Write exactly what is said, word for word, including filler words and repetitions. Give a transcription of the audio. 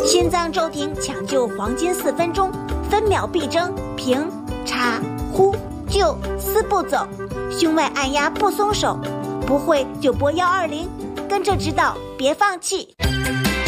心脏骤停抢救黄金四分钟，分秒必争，平、插、呼、救四步走，胸外按压不松手，不会就拨幺二零，跟着指导别放弃。